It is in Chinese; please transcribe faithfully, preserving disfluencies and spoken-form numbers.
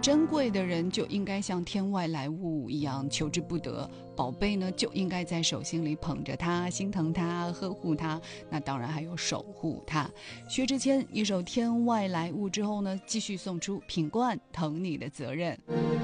珍贵的人就应该像天外来物一样求之不得，宝贝呢就应该在手心里捧着它，心疼它，呵护它，那当然还有守护它。薛之谦一首《天外来物》之后呢，继续送出品冠疼你的责任。